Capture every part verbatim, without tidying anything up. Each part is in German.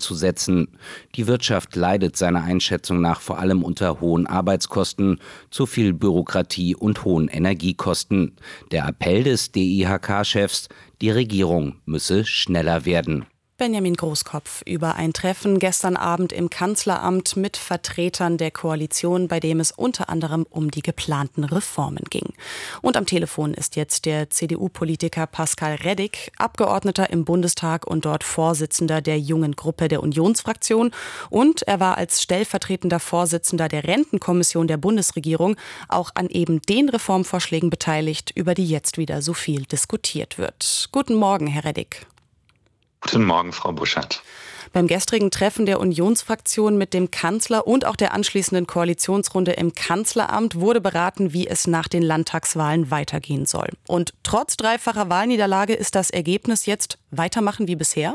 fortzusetzen. Die Wirtschaft leidet seiner Einschätzung nach vor allem unter hohen Arbeitskosten, zu viel Bürokratie und hohen Energiekosten. Der Appell des D I H K-Chefs: Die Regierung müsse schneller werden. Benjamin Großkopf über ein Treffen gestern Abend im Kanzleramt mit Vertretern der Koalition, bei dem es unter anderem um die geplanten Reformen ging. Und am Telefon ist jetzt der C D U-Politiker Pascal Reddig, Abgeordneter im Bundestag und dort Vorsitzender der jungen Gruppe der Unionsfraktion. Und er war als stellvertretender Vorsitzender der Rentenkommission der Bundesregierung auch an eben den Reformvorschlägen beteiligt, über die jetzt wieder so viel diskutiert wird. Guten Morgen, Herr Reddig. Guten Morgen, Frau Buschert. Beim gestrigen Treffen der Unionsfraktion mit dem Kanzler und auch der anschließenden Koalitionsrunde im Kanzleramt wurde beraten, wie es nach den Landtagswahlen weitergehen soll. Und trotz dreifacher Wahlniederlage ist das Ergebnis jetzt weitermachen wie bisher?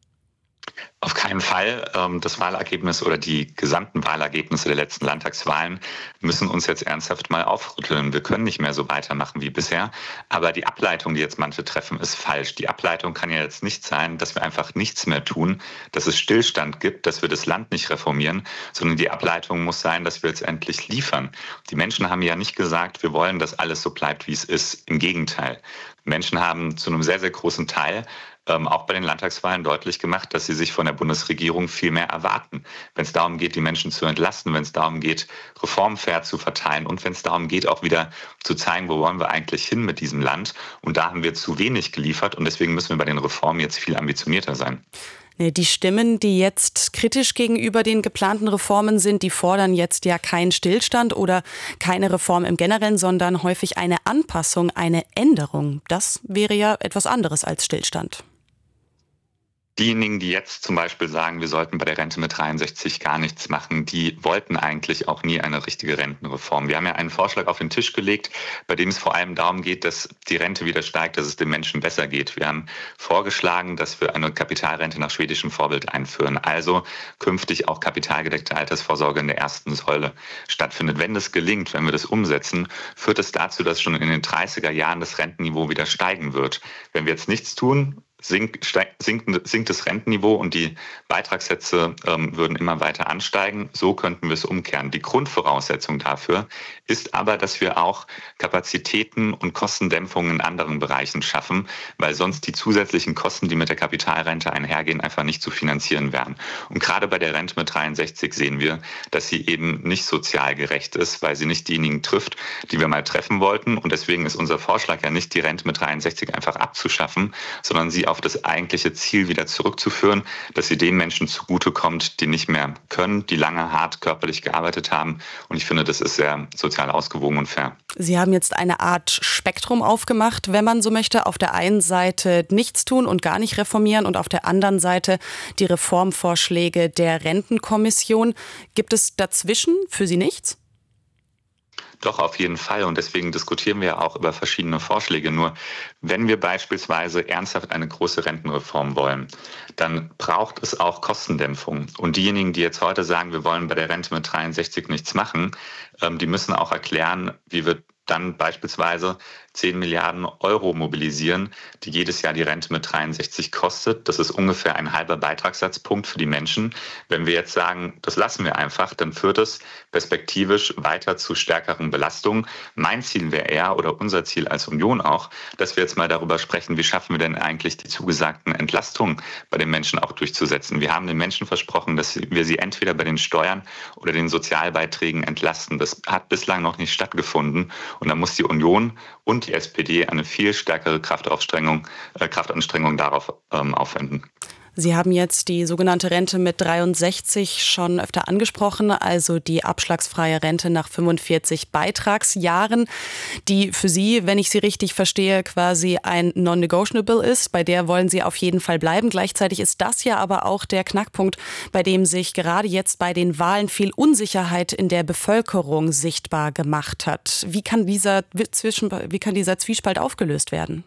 Auf keinen Fall. Das Wahlergebnis oder die gesamten Wahlergebnisse der letzten Landtagswahlen müssen uns jetzt ernsthaft mal aufrütteln. Wir können nicht mehr so weitermachen wie bisher. Aber die Ableitung, die jetzt manche treffen, ist falsch. Die Ableitung kann ja jetzt nicht sein, dass wir einfach nichts mehr tun, dass es Stillstand gibt, dass wir das Land nicht reformieren, sondern die Ableitung muss sein, dass wir jetzt endlich liefern. Die Menschen haben ja nicht gesagt, wir wollen, dass alles so bleibt, wie es ist. Im Gegenteil. Menschen haben zu einem sehr, sehr großen Teil Ähm, auch bei den Landtagswahlen deutlich gemacht, dass sie sich von der Bundesregierung viel mehr erwarten. Wenn es darum geht, die Menschen zu entlasten, wenn es darum geht, Reformen fair zu verteilen und wenn es darum geht, auch wieder zu zeigen, wo wollen wir eigentlich hin mit diesem Land. Und da haben wir zu wenig geliefert und deswegen müssen wir bei den Reformen jetzt viel ambitionierter sein. Die Stimmen, die jetzt kritisch gegenüber den geplanten Reformen sind, die fordern jetzt ja keinen Stillstand oder keine Reform im Generellen, sondern häufig eine Anpassung, eine Änderung. Das wäre ja etwas anderes als Stillstand. Diejenigen, die jetzt zum Beispiel sagen, wir sollten bei der Rente mit dreiundsechzig gar nichts machen, die wollten eigentlich auch nie eine richtige Rentenreform. Wir haben ja einen Vorschlag auf den Tisch gelegt, bei dem es vor allem darum geht, dass die Rente wieder steigt, dass es den Menschen besser geht. Wir haben vorgeschlagen, dass wir eine Kapitalrente nach schwedischem Vorbild einführen, also künftig auch kapitalgedeckte Altersvorsorge in der ersten Säule stattfindet. Wenn das gelingt, wenn wir das umsetzen, führt es dazu, dass schon in den dreißiger Jahren das Rentenniveau wieder steigen wird. Wenn wir jetzt nichts tun, Sinkt, sinkt, sinkt das Rentenniveau und die Beitragssätze ähm, würden immer weiter ansteigen. So könnten wir es umkehren. Die Grundvoraussetzung dafür ist aber, dass wir auch Kapazitäten und Kostendämpfungen in anderen Bereichen schaffen, weil sonst die zusätzlichen Kosten, die mit der Kapitalrente einhergehen, einfach nicht zu finanzieren wären. Und gerade bei der Rente mit dreiundsechzig sehen wir, dass sie eben nicht sozial gerecht ist, weil sie nicht diejenigen trifft, die wir mal treffen wollten. Und deswegen ist unser Vorschlag ja nicht, die Rente mit dreiundsechzig einfach abzuschaffen, sondern sie auf das eigentliche Ziel wieder zurückzuführen, dass sie den Menschen zugutekommt, die nicht mehr können, die lange hart körperlich gearbeitet haben. Und ich finde, das ist sehr sozial ausgewogen und fair. Sie haben jetzt eine Art Spektrum aufgemacht, wenn man so möchte. Auf der einen Seite nichts tun und gar nicht reformieren und auf der anderen Seite die Reformvorschläge der Rentenkommission. Gibt es dazwischen für Sie nichts? Doch, auf jeden Fall. Und deswegen diskutieren wir auch über verschiedene Vorschläge. Nur wenn wir beispielsweise ernsthaft eine große Rentenreform wollen, dann braucht es auch Kostendämpfung. Und diejenigen, die jetzt heute sagen, wir wollen bei der Rente mit dreiundsechzig nichts machen, die müssen auch erklären, wie wir dann beispielsweise zehn Milliarden Euro mobilisieren, die jedes Jahr die Rente mit dreiundsechzig kostet. Das ist ungefähr ein halber Beitragssatzpunkt für die Menschen. Wenn wir jetzt sagen, das lassen wir einfach, dann führt es perspektivisch weiter zu stärkeren Belastungen. Mein Ziel wäre eher, oder unser Ziel als Union auch, dass wir jetzt mal darüber sprechen, wie schaffen wir denn eigentlich die zugesagten Entlastungen bei den Menschen auch durchzusetzen. Wir haben den Menschen versprochen, dass wir sie entweder bei den Steuern oder den Sozialbeiträgen entlasten. Das hat bislang noch nicht stattgefunden. Und da muss die Union und die S P D eine viel stärkere Kraftaufstrengung, äh, Kraftanstrengung darauf ähm, aufwenden. Sie haben jetzt die sogenannte Rente mit dreiundsechzig schon öfter angesprochen, also die abschlagsfreie Rente nach fünfundvierzig Beitragsjahren, die für Sie, wenn ich Sie richtig verstehe, quasi ein Non-Negotiable ist. Bei der wollen Sie auf jeden Fall bleiben. Gleichzeitig ist das ja aber auch der Knackpunkt, bei dem sich gerade jetzt bei den Wahlen viel Unsicherheit in der Bevölkerung sichtbar gemacht hat. Wie kann dieser, Zwischen, wie kann dieser Zwiespalt aufgelöst werden?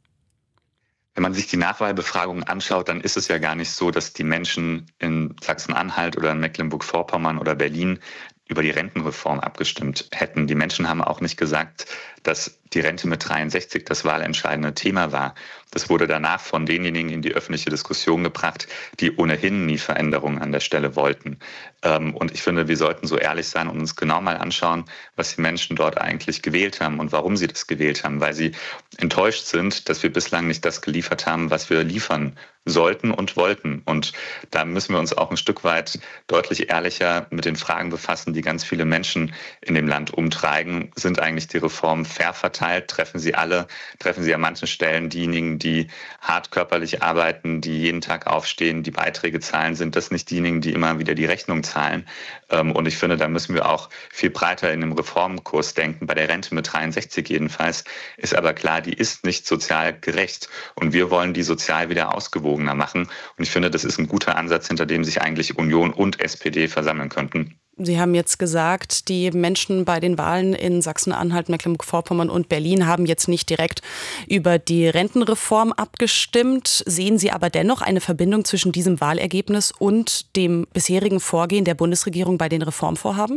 Wenn man sich die Nachwahlbefragungen anschaut, dann ist es ja gar nicht so, dass die Menschen in Sachsen-Anhalt oder in Mecklenburg-Vorpommern oder Berlin über die Rentenreform abgestimmt hätten. Die Menschen haben auch nicht gesagt, dass die Rente mit dreiundsechzig das wahlentscheidende Thema war. Das wurde danach von denjenigen in die öffentliche Diskussion gebracht, die ohnehin nie Veränderungen an der Stelle wollten. Und ich finde, wir sollten so ehrlich sein und uns genau mal anschauen, was die Menschen dort eigentlich gewählt haben und warum sie das gewählt haben. Weil sie enttäuscht sind, dass wir bislang nicht das geliefert haben, was wir liefern sollten und wollten. Und da müssen wir uns auch ein Stück weit deutlich ehrlicher mit den Fragen befassen, die ganz viele Menschen in dem Land umtreiben. Sind eigentlich die Reformen fair verteilt? Treffen sie alle? Treffen sie an manchen Stellen diejenigen, die hart körperlich arbeiten, die jeden Tag aufstehen, die Beiträge zahlen? Sind das nicht diejenigen, die immer wieder die Rechnung zahlen? Und ich finde, da müssen wir auch viel breiter in dem Reformkurs denken. Bei der Rente mit dreiundsechzig jedenfalls ist aber klar, die ist nicht sozial gerecht. Und wir wollen die sozial wieder ausgewogen machen. Und ich finde, das ist ein guter Ansatz, hinter dem sich eigentlich Union und S P D versammeln könnten. Sie haben jetzt gesagt, die Menschen bei den Wahlen in Sachsen-Anhalt, Mecklenburg-Vorpommern und Berlin haben jetzt nicht direkt über die Rentenreform abgestimmt. Sehen Sie aber dennoch eine Verbindung zwischen diesem Wahlergebnis und dem bisherigen Vorgehen der Bundesregierung bei den Reformvorhaben?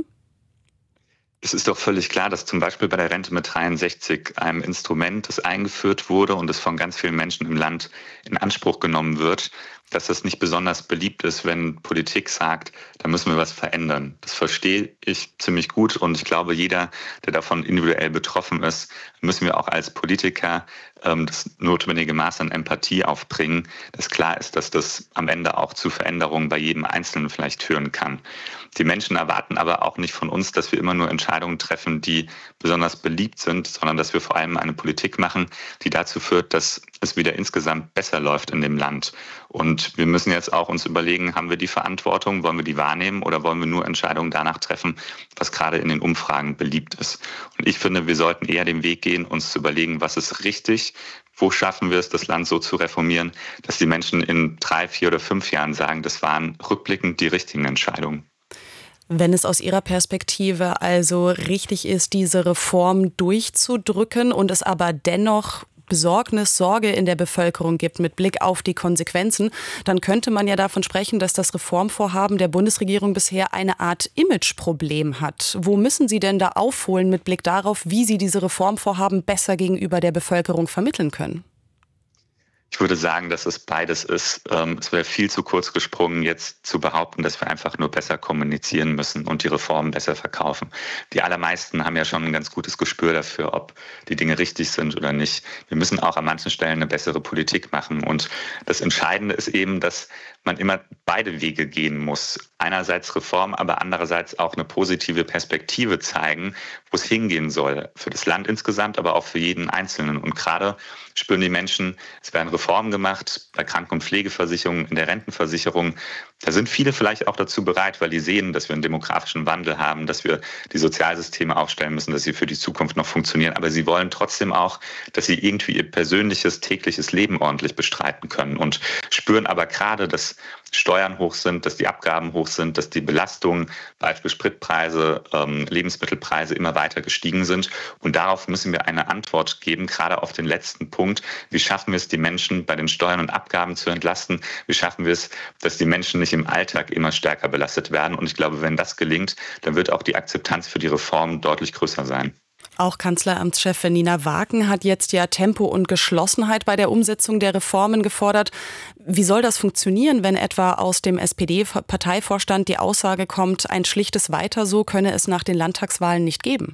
Es ist doch völlig klar, dass zum Beispiel bei der Rente mit dreiundsechzig einem Instrument, das eingeführt wurde und das von ganz vielen Menschen im Land in Anspruch genommen wird, dass das nicht besonders beliebt ist, wenn Politik sagt, da müssen wir was verändern. Das verstehe ich ziemlich gut und ich glaube, jeder, der davon individuell betroffen ist, müssen wir auch als Politiker ähm, das notwendige Maß an Empathie aufbringen, dass klar ist, dass das am Ende auch zu Veränderungen bei jedem Einzelnen vielleicht führen kann. Die Menschen erwarten aber auch nicht von uns, dass wir immer nur Entscheidungen treffen, die besonders beliebt sind, sondern dass wir vor allem eine Politik machen, die dazu führt, dass es wieder insgesamt besser läuft in dem Land. Und wir müssen jetzt auch uns überlegen, haben wir die Verantwortung, wollen wir die wahrnehmen oder wollen wir nur Entscheidungen danach treffen, was gerade in den Umfragen beliebt ist. Und ich finde, wir sollten eher den Weg gehen, uns zu überlegen, was ist richtig, wo schaffen wir es, das Land so zu reformieren, dass die Menschen in drei, vier oder fünf Jahren sagen, das waren rückblickend die richtigen Entscheidungen. Wenn es aus Ihrer Perspektive also richtig ist, diese Reform durchzudrücken und es aber dennoch Besorgnis, Sorge in der Bevölkerung gibt mit Blick auf die Konsequenzen, dann könnte man ja davon sprechen, dass das Reformvorhaben der Bundesregierung bisher eine Art Imageproblem hat. Wo müssen Sie denn da aufholen mit Blick darauf, wie Sie diese Reformvorhaben besser gegenüber der Bevölkerung vermitteln können? Ich würde sagen, dass es beides ist. Es wäre viel zu kurz gesprungen, jetzt zu behaupten, dass wir einfach nur besser kommunizieren müssen und die Reformen besser verkaufen. Die allermeisten haben ja schon ein ganz gutes Gespür dafür, ob die Dinge richtig sind oder nicht. Wir müssen auch an manchen Stellen eine bessere Politik machen. Und das Entscheidende ist eben, dass man immer beide Wege gehen muss. Einerseits Reform, aber andererseits auch eine positive Perspektive zeigen, wo es hingehen soll. Für das Land insgesamt, aber auch für jeden Einzelnen. Und gerade spüren die Menschen, es werden Reformen gemacht bei Kranken- und Pflegeversicherungen, in der Rentenversicherung. Da sind viele vielleicht auch dazu bereit, weil die sehen, dass wir einen demografischen Wandel haben, dass wir die Sozialsysteme aufstellen müssen, dass sie für die Zukunft noch funktionieren. Aber sie wollen trotzdem auch, dass sie irgendwie ihr persönliches, tägliches Leben ordentlich bestreiten können und spüren aber gerade, dass Steuern hoch sind, dass die Abgaben hoch sind, dass die Belastungen, Beispiel Spritpreise, ähm, Lebensmittelpreise immer weiter gestiegen sind. Und darauf müssen wir eine Antwort geben, gerade auf den letzten Punkt. Wie schaffen wir es, die Menschen bei den Steuern und Abgaben zu entlasten? Wie schaffen wir es, dass die Menschen nicht im Alltag immer stärker belastet werden? Und ich glaube, wenn das gelingt, dann wird auch die Akzeptanz für die Reform deutlich größer sein. Auch Kanzleramtschefin Nina Waaken hat jetzt ja Tempo und Geschlossenheit bei der Umsetzung der Reformen gefordert. Wie soll das funktionieren, wenn etwa aus dem S P D-Parteivorstand die Aussage kommt, ein schlichtes Weiter so könne es nach den Landtagswahlen nicht geben?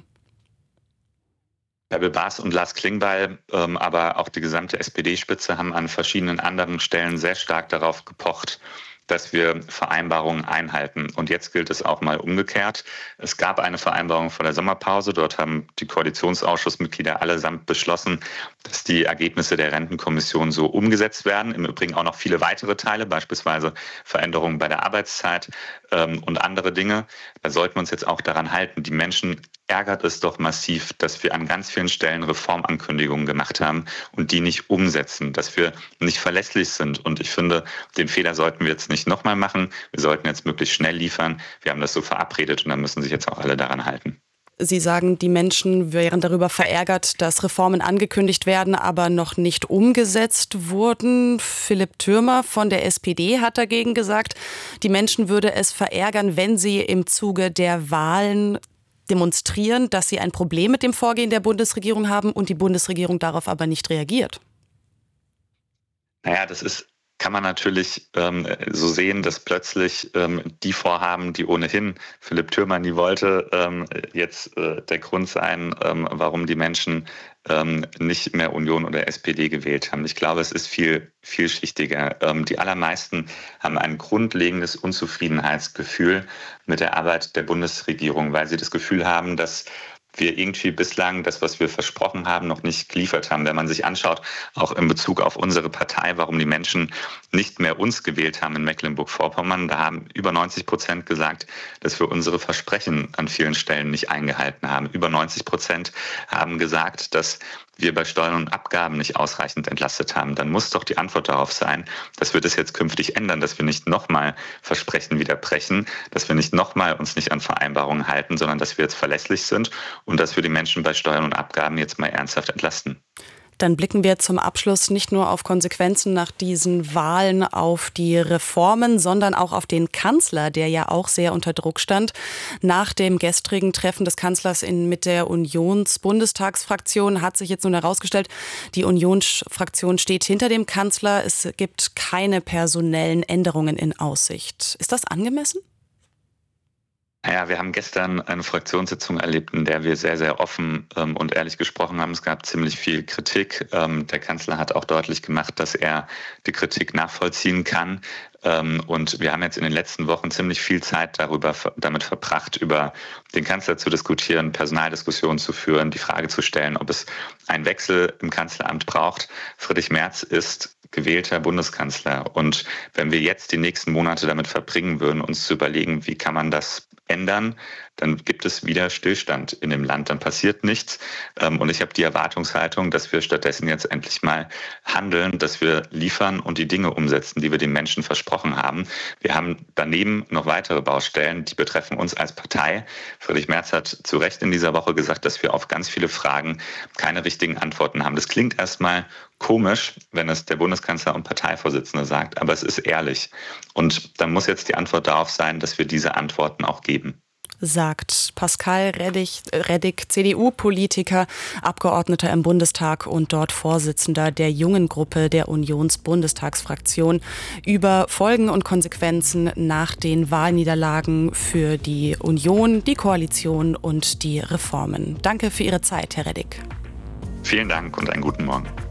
Bärbel Baas und Lars Klingbeil, ähm, aber auch die gesamte S P D-Spitze haben an verschiedenen anderen Stellen sehr stark darauf gepocht, dass wir Vereinbarungen einhalten. Und jetzt gilt es auch mal umgekehrt. Es gab eine Vereinbarung vor der Sommerpause. Dort haben die Koalitionsausschussmitglieder allesamt beschlossen, dass die Ergebnisse der Rentenkommission so umgesetzt werden. Im Übrigen auch noch viele weitere Teile, beispielsweise Veränderungen bei der Arbeitszeit ähm, und andere Dinge. Da sollten wir uns jetzt auch daran halten. Die Menschen ärgert es doch massiv, dass wir an ganz vielen Stellen Reformankündigungen gemacht haben und die nicht umsetzen, dass wir nicht verlässlich sind. Und ich finde, den Fehler sollten wir jetzt nicht nochmal machen. Wir sollten jetzt möglichst schnell liefern. Wir haben das so verabredet und dann müssen sich jetzt auch alle daran halten. Sie sagen, die Menschen wären darüber verärgert, dass Reformen angekündigt werden, aber noch nicht umgesetzt wurden. Philipp Thürmer von der S P D hat dagegen gesagt, die Menschen würde es verärgern, wenn sie im Zuge der Wahlen demonstrieren, dass sie ein Problem mit dem Vorgehen der Bundesregierung haben und die Bundesregierung darauf aber nicht reagiert? Naja, das ist kann man natürlich ähm, so sehen, dass plötzlich ähm, die Vorhaben, die ohnehin Philipp Thürmann nie wollte, ähm, jetzt äh, der Grund sein, ähm, warum die Menschen ähm, nicht mehr Union oder S P D gewählt haben. Ich glaube, es ist viel vielschichtiger. Ähm, die allermeisten haben ein grundlegendes Unzufriedenheitsgefühl mit der Arbeit der Bundesregierung, weil sie das Gefühl haben, dass wir irgendwie bislang das, was wir versprochen haben, noch nicht geliefert haben. Wenn man sich anschaut, auch in Bezug auf unsere Partei, warum die Menschen nicht mehr uns gewählt haben in Mecklenburg-Vorpommern, da haben über neunzig Prozent gesagt, dass wir unsere Versprechen an vielen Stellen nicht eingehalten haben. Über neunzig Prozent haben gesagt, dass wir bei Steuern und Abgaben nicht ausreichend entlastet haben. Dann muss doch die Antwort darauf sein, dass wir das jetzt künftig ändern, dass wir nicht nochmal Versprechen widerbrechen, dass wir nicht nochmal uns nicht an Vereinbarungen halten, sondern dass wir jetzt verlässlich sind und dass wir die Menschen bei Steuern und Abgaben jetzt mal ernsthaft entlasten. Dann blicken wir zum Abschluss nicht nur auf Konsequenzen nach diesen Wahlen, auf die Reformen, sondern auch auf den Kanzler, der ja auch sehr unter Druck stand. Nach dem gestrigen Treffen des Kanzlers in, mit der Unions-Bundestagsfraktion hat sich jetzt nun herausgestellt, die Unionsfraktion steht hinter dem Kanzler. Es gibt keine personellen Änderungen in Aussicht. Ist das angemessen? Naja, wir haben gestern eine Fraktionssitzung erlebt, in der wir sehr, sehr offen ähm, und ehrlich gesprochen haben. Es gab ziemlich viel Kritik. Ähm, der Kanzler hat auch deutlich gemacht, dass er die Kritik nachvollziehen kann. Ähm, und wir haben jetzt in den letzten Wochen ziemlich viel Zeit darüber, damit verbracht, über den Kanzler zu diskutieren, Personaldiskussionen zu führen, die Frage zu stellen, ob es einen Wechsel im Kanzleramt braucht. Friedrich Merz ist gewählter Bundeskanzler. Und wenn wir jetzt die nächsten Monate damit verbringen würden, uns zu überlegen, wie kann man das ändern, dann gibt es wieder Stillstand in dem Land, dann passiert nichts. Und ich habe die Erwartungshaltung, dass wir stattdessen jetzt endlich mal handeln, dass wir liefern und die Dinge umsetzen, die wir den Menschen versprochen haben. Wir haben daneben noch weitere Baustellen, die betreffen uns als Partei. Friedrich Merz hat zu Recht in dieser Woche gesagt, dass wir auf ganz viele Fragen keine richtigen Antworten haben. Das klingt erstmal komisch, wenn es der Bundeskanzler und Parteivorsitzende sagt, aber es ist ehrlich. Und dann muss jetzt die Antwort darauf sein, dass wir diese Antworten auch geben. Sagt Pascal Reddig, Reddig, C D U-Politiker, Abgeordneter im Bundestag und dort Vorsitzender der jungen Gruppe der Unions-Bundestagsfraktion, über Folgen und Konsequenzen nach den Wahlniederlagen für die Union, die Koalition und die Reformen. Danke für Ihre Zeit, Herr Reddig. Vielen Dank und einen guten Morgen.